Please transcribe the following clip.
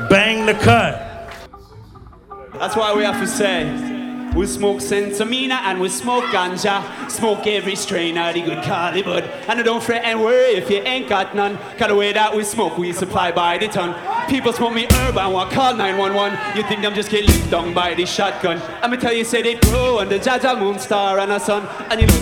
Bang the cut. That's why we have to say, we smoke Sensamina and we smoke ganja. Smoke every strain of the good Cali bud. And don't fret and worry if you ain't got none. Cause the way that we smoke, we supply by the ton. People smoke me herb and want call 911. You think them just get licked down by the shotgun. I'ma tell you, say they grow under Jaja Moonstar and a sun. And you know